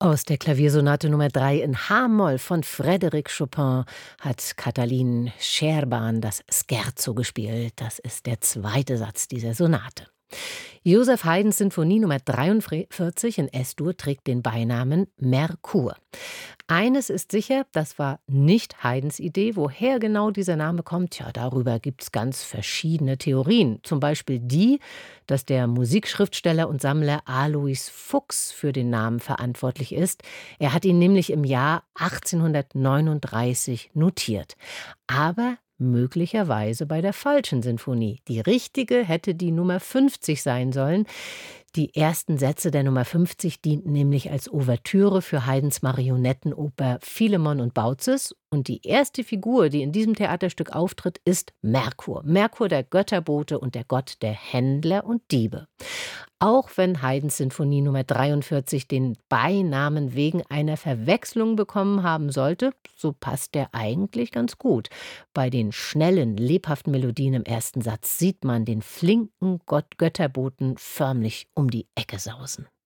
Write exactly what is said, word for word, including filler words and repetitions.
Aus der Klaviersonate Nummer drei in H-Moll von Frédéric Chopin hat Katalin Scherban das Scherzo gespielt. Das ist der zweite Satz dieser Sonate. Joseph Haydns Sinfonie Nummer dreiundvierzig in S-Dur trägt den Beinamen Merkur. Eines ist sicher, das war nicht Haydns Idee. Woher genau dieser Name kommt, ja, darüber gibt es ganz verschiedene Theorien. Zum Beispiel die, dass der Musikschriftsteller und Sammler Alois Fuchs für den Namen verantwortlich ist. Er hat ihn nämlich im Jahr achtzehnhundertneununddreißig notiert. Aber möglicherweise bei der falschen Sinfonie. Die richtige hätte die Nummer fünfzig sein sollen. Die ersten Sätze der Nummer fünfzig dienten nämlich als Ouvertüre für Haydns Marionettenoper Philemon und Baucis. Und die erste Figur, die in diesem Theaterstück auftritt, ist Merkur. Merkur, der Götterbote und der Gott der Händler und Diebe. Auch wenn Haydns Sinfonie Nummer dreiundvierzig den Beinamen wegen einer Verwechslung bekommen haben sollte, so passt der eigentlich ganz gut. Bei den schnellen, lebhaften Melodien im ersten Satz sieht man den flinken Gott Götterboten förmlich um die Ecke sausen.